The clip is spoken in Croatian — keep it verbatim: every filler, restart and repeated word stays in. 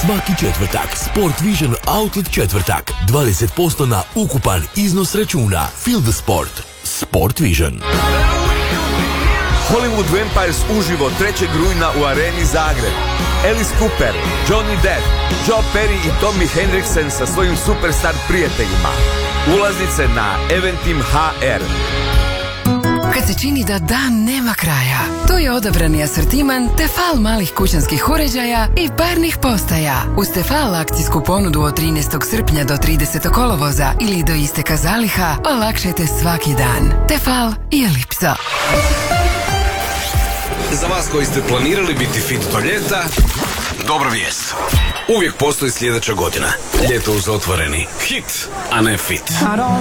Svaki četvrtak Sport Vision Outlet četvrtak. dvadeset posto na ukupan iznos računa. Feel the sport. Sport Vision. Hollywood Vampires uživo trećeg rujna u Areni Zagreb. Alice Cooper, Johnny Depp, Joe Perry i Tommy Henriksen sa svojim superstar prijateljima. Ulaznice na Eventim ha er. Kad se čini da dan nema kraja, to je odabrani asortiman Tefal malih kućanskih uređaja i parnih postaja. Uz Tefal akcijsku ponudu od trinaestog srpnja do tridesetog kolovoza ili do isteka zaliha, olakšajte svaki dan. Tefal i Elipso. Za vas koji ste planirali biti fit do ljeta, dobra vijest. Uvijek postoji sljedeća godina. Ljeto uz otvoreni hit, a ne fit.